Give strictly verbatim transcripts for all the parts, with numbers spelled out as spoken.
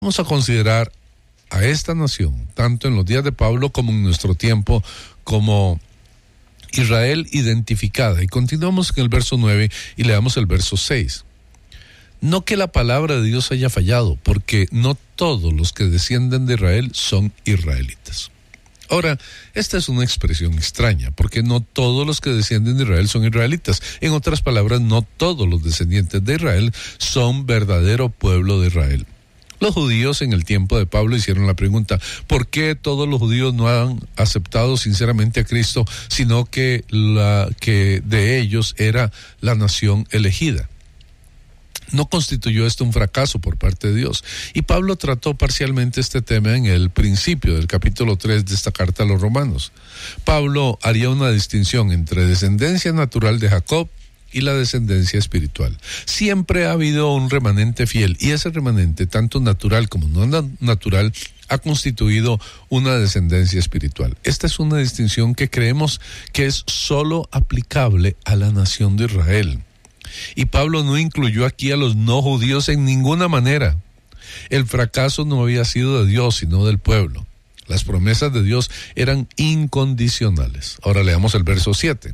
Vamos a considerar a esta nación, tanto en los días de Pablo como en nuestro tiempo, como Israel identificada. Y continuamos en el verso nueve y leamos el verso seis. No que la palabra de Dios haya fallado, porque no todos los que descienden de Israel son israelitas. Ahora, esta es una expresión extraña, porque no todos los que descienden de Israel son israelitas. En otras palabras, no todos los descendientes de Israel son verdadero pueblo de Israel. Los judíos en el tiempo de Pablo hicieron la pregunta, ¿por qué todos los judíos no han aceptado sinceramente a Cristo, sino que, la, que de ellos era la nación elegida? ¿No constituyó esto un fracaso por parte de Dios? Y Pablo trató parcialmente este tema en el principio del capítulo tres de esta carta a los Romanos. Pablo haría una distinción entre descendencia natural de Jacob y la descendencia espiritual. Siempre ha habido un remanente fiel, y ese remanente, tanto natural como no natural, ha constituido una descendencia espiritual. Esta es una distinción que creemos que es solo aplicable a la nación de Israel. Y Pablo no incluyó aquí a los no judíos en ninguna manera. El fracaso no había sido de Dios, sino del pueblo. Las promesas de Dios eran incondicionales. Ahora leamos el verso siete.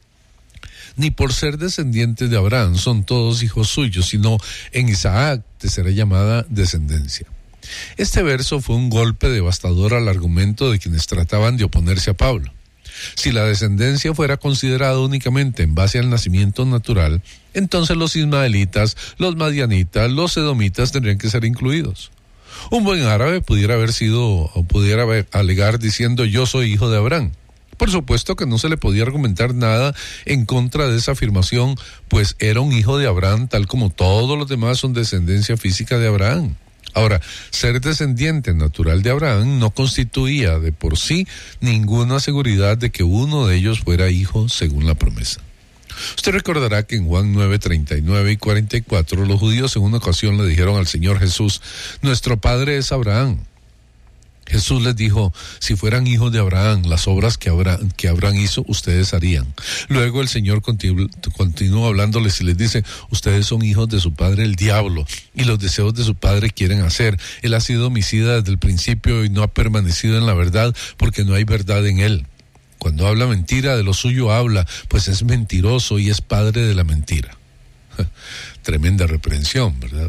Ni por ser descendientes de Abraham son todos hijos suyos, sino en Isaac te será llamada descendencia. Este verso fue un golpe devastador al argumento de quienes trataban de oponerse a Pablo. Si la descendencia fuera considerada únicamente en base al nacimiento natural, entonces los ismaelitas, los madianitas, los edomitas tendrían que ser incluidos. Un buen árabe pudiera haber sido, o pudiera haber, alegar diciendo yo soy hijo de Abraham. Por supuesto que no se le podía argumentar nada en contra de esa afirmación, pues era un hijo de Abraham tal como todos los demás son descendencia física de Abraham. Ahora, ser descendiente natural de Abraham no constituía de por sí ninguna seguridad de que uno de ellos fuera hijo según la promesa. Usted recordará que en Juan nueve, treinta y nueve y cuarenta y cuatro, los judíos en una ocasión le dijeron al Señor Jesús, nuestro padre es Abraham. Jesús les dijo, si fueran hijos de Abraham, las obras que Abraham, que Abraham hizo, ustedes harían. Luego el Señor continu, continúa hablándoles y les dice, ustedes son hijos de su padre el diablo, y los deseos de su padre quieren hacer. Él ha sido homicida desde el principio y no ha permanecido en la verdad, porque no hay verdad en él. Cuando habla mentira, de lo suyo habla, pues es mentiroso y es padre de la mentira. Tremenda reprensión, ¿verdad?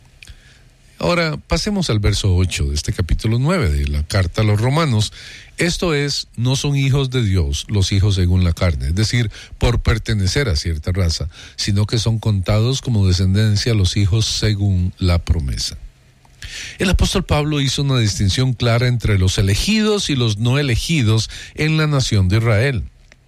Ahora, pasemos al verso ocho de este capítulo nueve de la carta a los Romanos. Esto es, no son hijos de Dios los hijos según la carne, es decir, por pertenecer a cierta raza, sino que son contados como descendencia los hijos según la promesa. El apóstol Pablo hizo una distinción clara entre los elegidos y los no elegidos en la nación de Israel.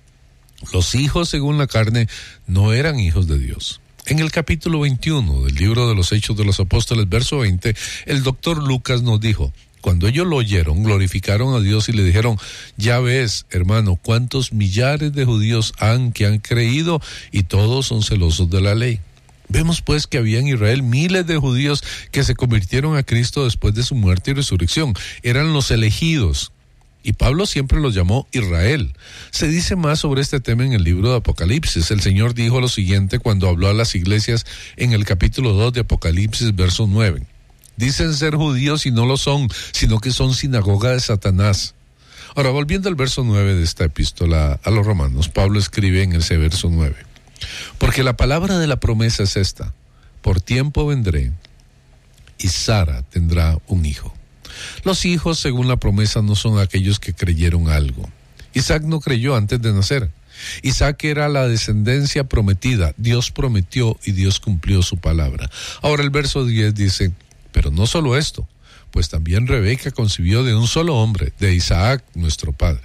Los hijos según la carne no eran hijos de Dios. En el capítulo veintiuno del libro de los Hechos de los Apóstoles, verso veinte, el doctor Lucas nos dijo, cuando ellos lo oyeron, glorificaron a Dios y le dijeron, ya ves, hermano, cuántos millares de judíos han que han creído y todos son celosos de la ley. Vemos pues que había en Israel miles de judíos que se convirtieron a Cristo después de su muerte y resurrección. Eran los elegidos. Y Pablo siempre los llamó Israel. Se dice más sobre este tema en el libro de Apocalipsis. El Señor dijo lo siguiente cuando habló a las iglesias en el capítulo dos de Apocalipsis, verso nueve. Dicen ser judíos y no lo son, sino que son sinagoga de Satanás. Ahora, volviendo al verso nueve de esta epístola a los Romanos, Pablo escribe en ese verso nueve. Porque la palabra de la promesa es esta, por tiempo vendré y Sara tendrá un hijo. Los hijos, según la promesa, no son aquellos que creyeron algo. Isaac no creyó antes de nacer. Isaac era la descendencia prometida. Dios prometió y Dios cumplió su palabra. Ahora el verso diez dice, pero no solo esto, pues también Rebeca concibió de un solo hombre, de Isaac, nuestro padre.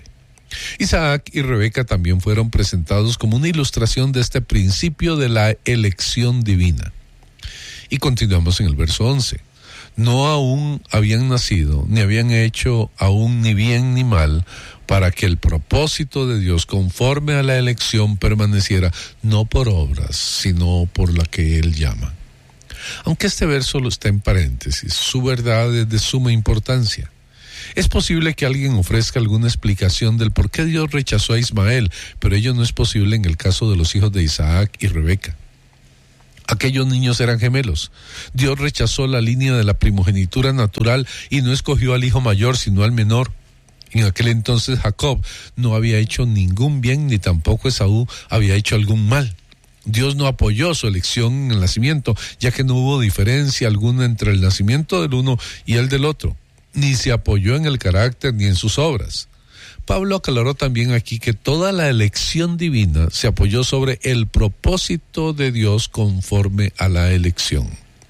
Isaac y Rebeca también fueron presentados como una ilustración de este principio de la elección divina. Y continuamos en el verso once. No aún habían nacido, ni habían hecho aún ni bien ni mal, para que el propósito de Dios conforme a la elección permaneciera, no por obras, sino por la que Él llama. Aunque este verso lo está en paréntesis, su verdad es de suma importancia. Es posible que alguien ofrezca alguna explicación del por qué Dios rechazó a Ismael, pero ello no es posible en el caso de los hijos de Isaac y Rebeca. Aquellos niños eran gemelos. Dios rechazó la línea de la primogenitura natural y no escogió al hijo mayor, sino al menor. En aquel entonces Jacob no había hecho ningún bien, ni tampoco Esaú había hecho algún mal. Dios no apoyó su elección en el nacimiento, ya que no hubo diferencia alguna entre el nacimiento del uno y el del otro, ni se apoyó en el carácter ni en sus obras. Pablo aclaró también aquí que toda la elección divina se apoyó sobre el propósito de Dios conforme a la elección.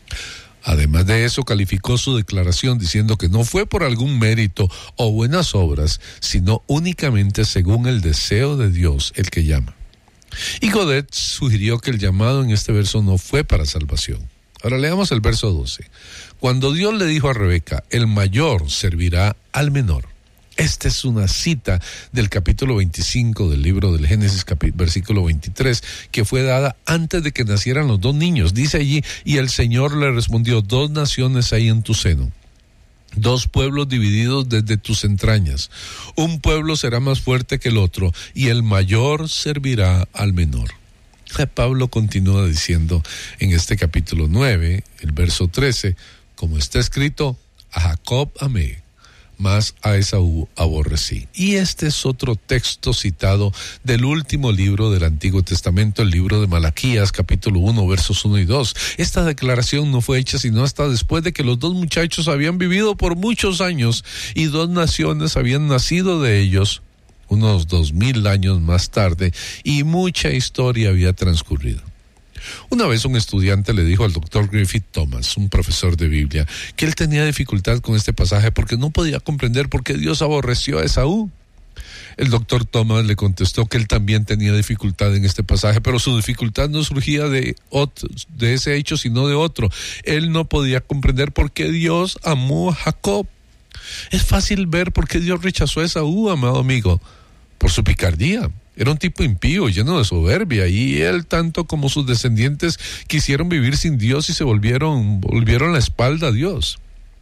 Además de eso, calificó su declaración diciendo que no fue por algún mérito o buenas obras, sino únicamente según el deseo de Dios el que llama. Y Godet sugirió que el llamado en este verso no fue para salvación. Ahora leamos el verso doce. Cuando Dios le dijo a Rebeca, el mayor servirá al menor. Esta es una cita del capítulo veinticinco del libro del Génesis, capi- versículo veintitrés, que fue dada antes de que nacieran los dos niños. Dice allí, y el Señor le respondió, dos naciones hay en tu seno, dos pueblos divididos desde tus entrañas. Un pueblo será más fuerte que el otro, y el mayor servirá al menor. Pablo continúa diciendo en este capítulo nueve, el verso trece, como está escrito, a Jacob amé, mas a Esaú aborrecí. Y este es otro texto citado del último libro del Antiguo Testamento, el libro de Malaquías, capítulo uno, versos uno y dos. Esta declaración no fue hecha sino hasta después de que los dos muchachos habían vivido por muchos años y dos naciones habían nacido de ellos unos dos mil años más tarde y mucha historia había transcurrido. Una vez un estudiante le dijo al doctor Griffith Thomas, un profesor de Biblia, que él tenía dificultad con este pasaje porque no podía comprender por qué Dios aborreció a Esaú. El doctor Thomas le contestó que él también tenía dificultad en este pasaje, pero su dificultad no surgía de, otro, de ese hecho, sino de otro. Él no podía comprender por qué Dios amó a Jacob. Es fácil ver por qué Dios rechazó a Esaú, amado amigo, por su picardía. Era un tipo impío, lleno de soberbia, y él, tanto como sus descendientes, quisieron vivir sin Dios y se volvieron, volvieron la espalda a Dios.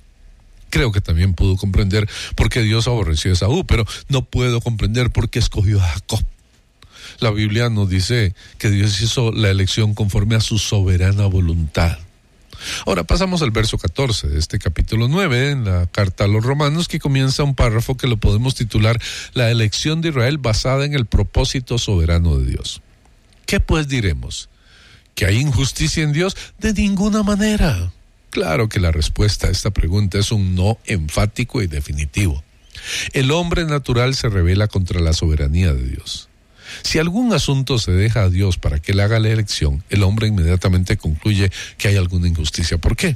Creo que también pudo comprender por qué Dios aborreció a Esaú, pero no puedo comprender por qué escogió a Jacob. La Biblia nos dice que Dios hizo la elección conforme a su soberana voluntad. Ahora pasamos al verso catorce de este capítulo nueve, en la carta a los Romanos, que comienza un párrafo que lo podemos titular La elección de Israel basada en el propósito soberano de Dios. ¿Qué pues diremos? ¿Que hay injusticia en Dios? De ninguna manera. Claro que la respuesta a esta pregunta es un no enfático y definitivo. El hombre natural se rebela contra la soberanía de Dios. Si algún asunto se deja a Dios para que él haga la elección, el hombre inmediatamente concluye que hay alguna injusticia. ¿Por qué?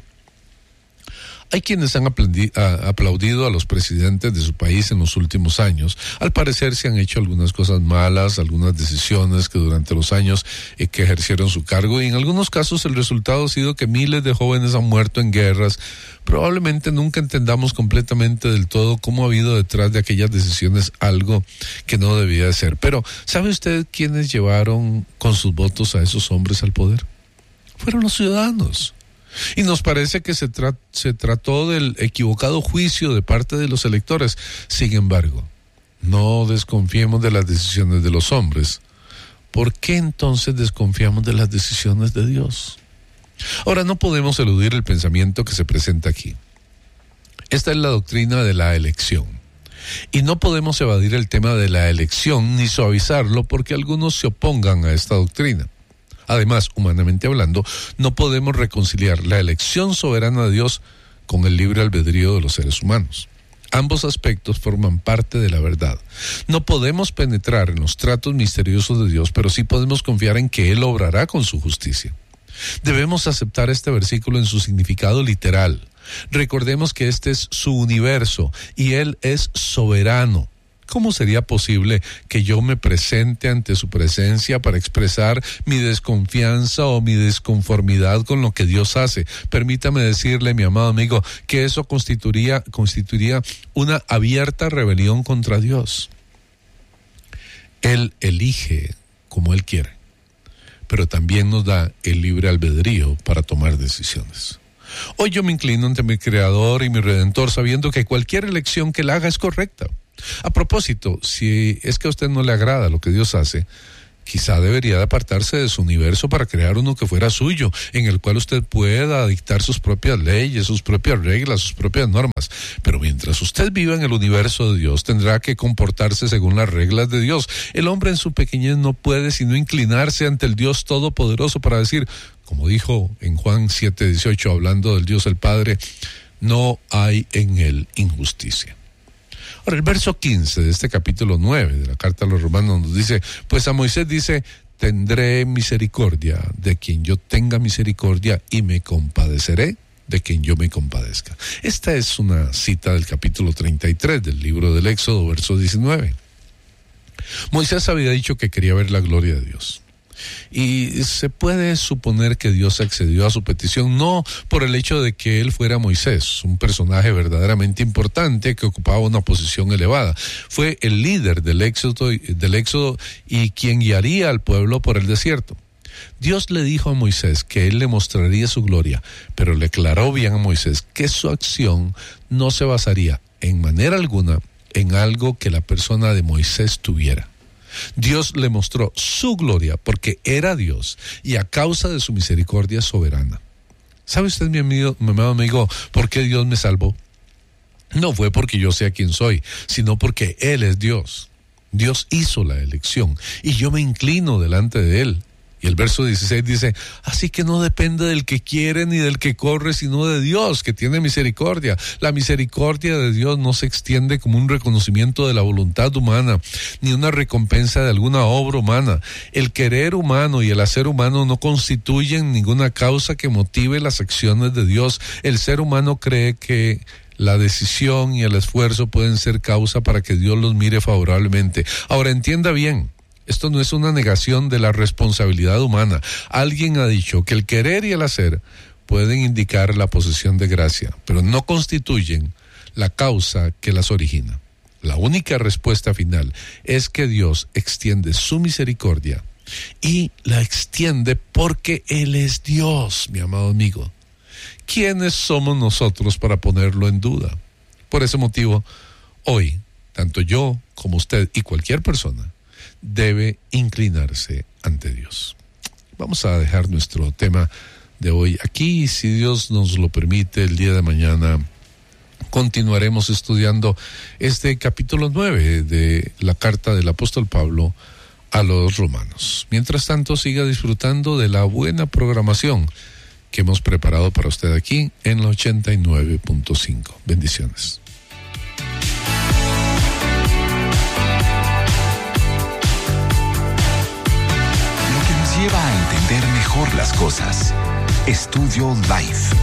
Hay quienes han aplaudido a los presidentes de su país en los últimos años. Al parecer se han hecho algunas cosas malas, algunas decisiones que durante los años eh, que ejercieron su cargo, y en algunos casos el resultado ha sido que miles de jóvenes han muerto en guerras. Probablemente nunca entendamos completamente del todo cómo ha habido detrás de aquellas decisiones algo que no debía de ser. Pero, ¿sabe usted quiénes llevaron con sus votos a esos hombres al poder? Fueron los ciudadanos. Y nos parece que se, tra- se trató del equivocado juicio de parte de los electores. Sin embargo, no desconfiemos de las decisiones de los hombres. ¿Por qué entonces desconfiamos de las decisiones de Dios? Ahora, no podemos eludir el pensamiento que se presenta aquí. Esta es la doctrina de la elección. Y no podemos evadir el tema de la elección ni suavizarlo porque algunos se opongan a esta doctrina. Además, humanamente hablando, no podemos reconciliar la elección soberana de Dios con el libre albedrío de los seres humanos. Ambos aspectos forman parte de la verdad. No podemos penetrar en los tratos misteriosos de Dios, pero sí podemos confiar en que Él obrará con su justicia. Debemos aceptar este versículo en su significado literal. Recordemos que este es su universo y Él es soberano. ¿Cómo sería posible que yo me presente ante su presencia para expresar mi desconfianza o mi desconformidad con lo que Dios hace? Permítame decirle, mi amado amigo, que eso constituiría, constituiría una abierta rebelión contra Dios. Él elige como Él quiere, pero también nos da el libre albedrío para tomar decisiones. Hoy yo me inclino ante mi Creador y mi Redentor sabiendo que cualquier elección que Él haga es correcta. A propósito, si es que a usted no le agrada lo que Dios hace, Quizá debería de apartarse de su universo para crear uno que fuera suyo, en el cual usted pueda dictar sus propias leyes, sus propias reglas, sus propias normas. Pero mientras usted viva en el universo de Dios, tendrá que comportarse según las reglas de Dios. El hombre en su pequeñez no puede sino inclinarse ante el Dios Todopoderoso para decir, como dijo en Juan siete dieciocho, hablando del Dios el Padre, no hay en él injusticia. Ahora, el verso quince de este capítulo nueve de la carta a los Romanos nos dice, pues a Moisés dice, tendré misericordia de quien yo tenga misericordia y me compadeceré de quien yo me compadezca. Esta es una cita del capítulo treinta y tres del libro del Éxodo, verso diecinueve. Moisés había dicho que quería ver la gloria de Dios. Y se puede suponer que Dios accedió a su petición, no por el hecho de que él fuera Moisés, un personaje verdaderamente importante que ocupaba una posición elevada. Fue el líder del éxodo, del éxodo y quien guiaría al pueblo por el desierto. Dios le dijo a Moisés que él le mostraría su gloria, pero le aclaró bien a Moisés que su acción no se basaría en manera alguna en algo que la persona de Moisés tuviera. Dios le mostró su gloria porque era Dios y a causa de su misericordia soberana. ¿Sabe usted, mi amigo, mi amado amigo, por qué Dios me salvó? No fue porque yo sea quien soy, sino porque Él es Dios. Dios hizo la elección y yo me inclino delante de Él. Y el verso dieciséis dice, así que no depende del que quiere ni del que corre, sino de Dios, que tiene misericordia. La misericordia de Dios no se extiende como un reconocimiento de la voluntad humana, ni una recompensa de alguna obra humana. El querer humano y el hacer humano no constituyen ninguna causa que motive las acciones de Dios. El ser humano cree que la decisión y el esfuerzo pueden ser causa para que Dios los mire favorablemente. Ahora, entienda bien. Esto no es una negación de la responsabilidad humana. Alguien ha dicho que el querer y el hacer pueden indicar la posesión de gracia, pero no constituyen la causa que las origina. La única respuesta final es que Dios extiende su misericordia y la extiende porque Él es Dios, mi amado amigo. ¿Quiénes somos nosotros para ponerlo en duda? Por ese motivo, hoy, tanto yo como usted y cualquier persona debe inclinarse ante Dios. Vamos a dejar nuestro tema de hoy aquí y si Dios nos lo permite, el día de mañana continuaremos estudiando este capítulo nueve de la carta del apóstol Pablo a los Romanos. Mientras tanto, siga disfrutando de la buena programación que hemos preparado para usted aquí en la ochenta y nueve punto cinco. Bendiciones. Lleva a entender mejor las cosas. Estudio Life.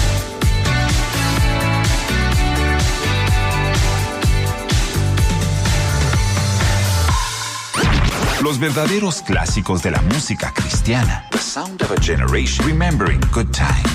Los verdaderos clásicos de la música cristiana. The Sound of a Generation. Remembering Good Times.